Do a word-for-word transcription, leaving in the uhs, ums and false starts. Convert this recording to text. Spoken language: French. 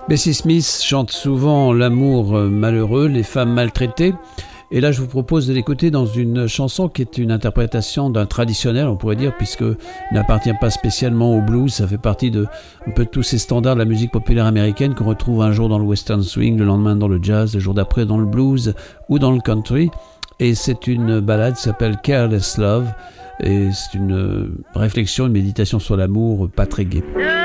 Bessie Smith chante souvent l'amour malheureux, les femmes maltraitées. Et là, je vous propose de l'écouter dans une chanson qui est une interprétation d'un traditionnel, on pourrait dire, puisqu'il n'appartient pas spécialement au blues. Ça fait partie de un peu tous ces standards de la musique populaire américaine qu'on retrouve un jour dans le western swing, le lendemain dans le jazz, le jour d'après dans le blues ou dans le country. Et c'est une ballade qui s'appelle Careless Love. Et c'est une réflexion, une méditation sur l'amour pas très gaie.